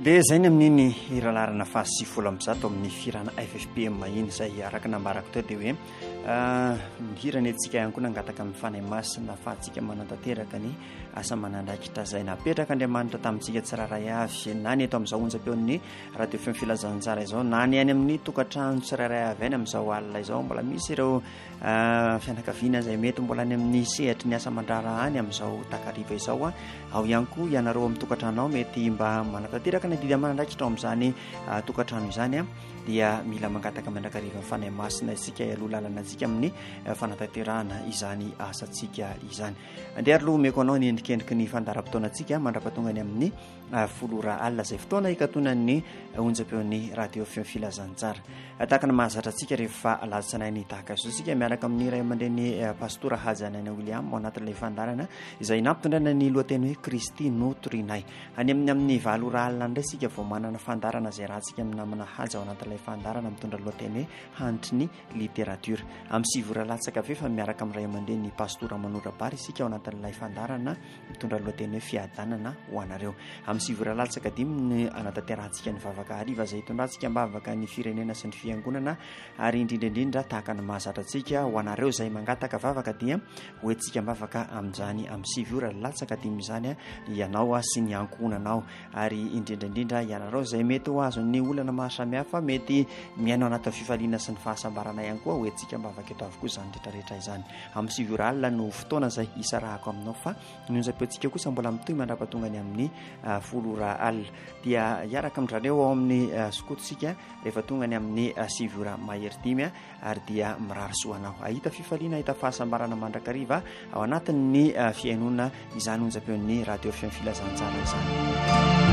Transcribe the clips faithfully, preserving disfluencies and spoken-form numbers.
dia izay ny amin'iny hiralarana fasy folo am'zato amin'ny firana F F P M mahiny izay araka nambarako teo dia hoe ny hirany antsika ihany koa nangataka amin'ny fanahy masina fa antsika manantanteraka ny asa manandraikitra izay napetraka Andriamanitra tamintsika tsirairay avy na ny eto amin'izao onjam-peon'ny radio feo filazantsara izao na ny any amin'ny tokantrano tsirairay avy any amin'izao alina izao mbola misy ireo fianakaviana izay mety mbola any amin'ny sehatry ny asa mandrara any amin'izao takariva izao a ao ihany koa ianareo amin'ny tokantrano ao mety mba manantanteraka ny didy manandraikitra ao amin'izany tokantrano izany a dia mila mangataka mandrakariva ny fanahy masina isika aloha lalana antsika amin'ny fanatanterahana izany asantsika izany. Andeha aloha omeko anao ny endrikendriky ny fandaharam-potoana antsika mandrapatonga ny amin'ny folo ora alina izay fotoana hikatonan'ny onjam-peon'ny radio feo filazantsara. Tahaka ny mahazatra antsika rehefa latsanainy tahaka izao isika miaraka amin'ny ray aman-dren'ny pastora Hajanana William ao anatin'ilay fandarana izay nampitondraina ny lohateny hoe Kristy no torinay. Any amin'ny amin'ny valo ora alina indray isika vao manana fandarana izay rahantsika amin'ny namana haja ao anatin'ilay fandarana mitondra lohateny hoe hantry ny literatiora. Amin'ny sivy ora latsaka ve fa miaraka amin'ny ray aman-dren'ny pastora Manora Bary isika ao anatin'ilay fandarana mitondra lohateny hoe fiadanana ho anareo. Amin'ny sivy ora latsaka dimy ny anatanterantsika ny vavaka hariva izay hitondrantsika mbavaka ny firenena sy ny fiangonana ary indrindraindrindra tahaka ny mahazatra antsika ho anareo izay mangataka vavaka dia hoentsika mbavaka amin'izany amin'ny sivy ora latsaka dimy izany ianao sy ny ankohonanao ary indrindraindrindra ianareo izay mety ho azon'ny olana maro samihafa mety miaino anatin'ny fifaliana sy ny fahasambarana ihany koa hoentsika mbavaka eto avokoa izany rehetrarehetra izany. Amin'ny sivy ora alina no fotoana izay isarahako aminao fa ny onjam-peontsika kosa mbola mitohy mandrapatonga amin'ny folo ora alina dia hiaraka amin'irareo ao amin'ny sokotosika rehefa tonga ny amin'ny sivy ora mahery dimy ary dia mirary soanao ahita fifaliana ahita fahasambarana mandrakariva ao anatin'ny fiainona izany onjam-peon'ny radio feo filazantsara izany.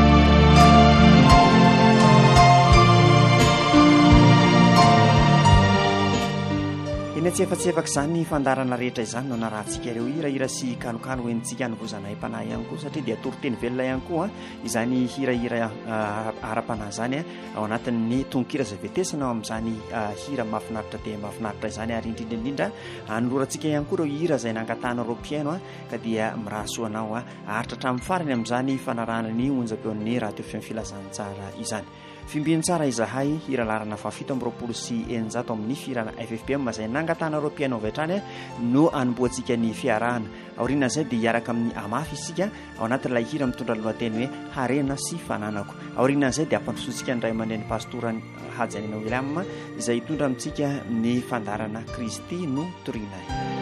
Eny tsy efa-tsy efaka izany ny fandarana rehetra izany no narahantsika ireo hirahira sy kanokano hoentsika hanovozana im-panahy ihany koa satria dia toroteny velona ihany koa izany hirahira ara-panahy izany ao anatin'ny tononkira izay vetesana ao amin'izany hira mahafinaritra dia mahafinaritra izany ary indrindraindrindra anolorantsika ihany koa ireo hira izay nangatahana ireo mpiaino ka dia mirary soanao haritra hatramin'ny farany amin'izany fanarahana ny onjam-peon'ny radio feo filazantsara izany. Fimbiny tsara izahay hiralarana fafito amby roapolo sy eninjato amin'ny firana F F P M izay nangatahana ireo mpiaino avy hatrany no anomboantsika ny fiarahana. Aorianan'izay dia hiaraka amin'ny amafy isika ao anatin'ilay hira mitondra lohateny hoe harena sy fananako. Aorianan'izay dia ampandrosoantsika ny ray aman-dren'ny pastora Hajanana William izay hitondra amintsika ny fandarana Kristy no torinay.